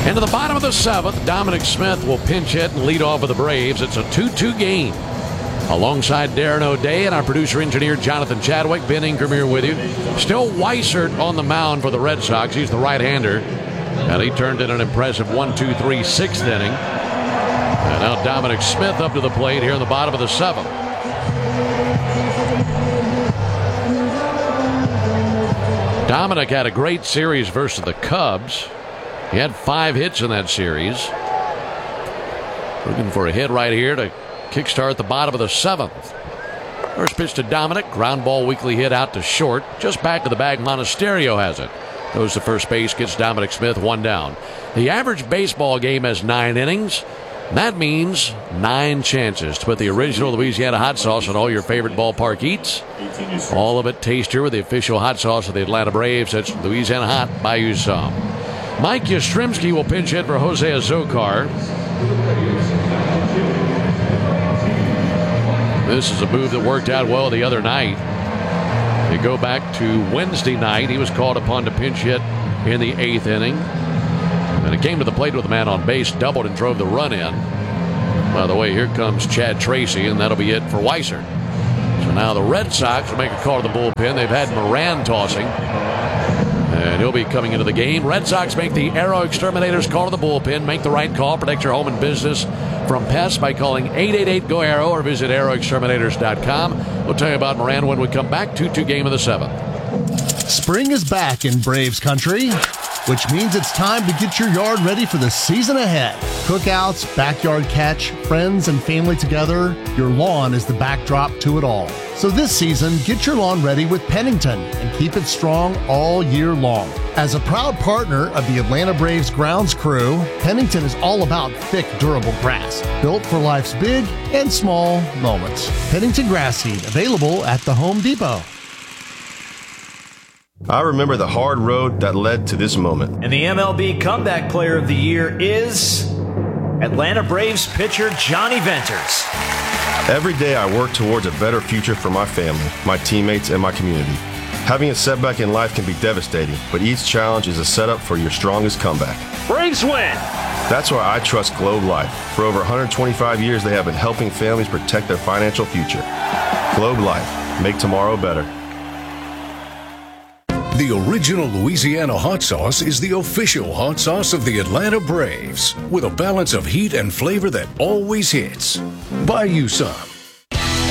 Into the bottom of the seventh, Dominic Smith will pinch hit and lead off for the Braves. It's a 2-2 game. Alongside Darren O'Day and our producer-engineer Jonathan Chadwick, Ben Ingram here with you. Still Weissert on the mound for the Red Sox. He's the right-hander. And he turned in an impressive 1-2-3 sixth inning. And now Dominic Smith up to the plate here in the bottom of the seventh. Dominic had a great series versus the Cubs. He had 5 hits in that series. Looking for a hit right here to kickstart the bottom of the seventh. First pitch to Dominic. Ground ball weakly hit out to short. Just back of the bag, Monasterio has it. Goes to first base, gets Dominic Smith 1 down. The average baseball game has 9 innings. That means 9 chances to put the original Louisiana hot sauce on all your favorite ballpark eats. All of it tastier with the official hot sauce of the Atlanta Braves. That's Louisiana Hot. Buy you some. Mike Yastrzemski will pinch hit for Jose Azocar. This is a move that worked out well the other night. You go back to Wednesday night. He was called upon to pinch hit in the 8th inning. And it came to the plate with a man on base, doubled and drove the run in. By the way, here comes Chad Tracy, and that'll be it for Weissert. So now the Red Sox will make a call to the bullpen. They've had Moran tossing, and he'll be coming into the game. Red Sox make the Aero Exterminators call to the bullpen. Make the right call. Protect your home and business from pests by calling 888-GO-AERO or visit aeroexterminators.com. We'll tell you about Moran when we come back. 2-2 game of the 7th. Spring is back in Braves country, which means it's time to get your yard ready for the season ahead. Cookouts, backyard catch, friends and family together, your lawn is the backdrop to it all. So this season, get your lawn ready with Pennington and keep it strong all year long. As a proud partner of the Atlanta Braves grounds crew, Pennington is all about thick, durable grass, built for life's big and small moments. Pennington Grass Seed, available at the Home Depot. I remember the hard road that led to this moment. And the MLB Comeback Player of the Year is Atlanta Braves pitcher Johnny Venters. Every day I work towards a better future for my family, my teammates, and my community. Having a setback in life can be devastating, but each challenge is a setup for your strongest comeback. Braves win! That's why I trust Globe Life. For over 125 years, they have been helping families protect their financial future. Globe Life. Make tomorrow better. The original Louisiana hot sauce is the official hot sauce of the Atlanta Braves, with a balance of heat and flavor that always hits. Buy you some.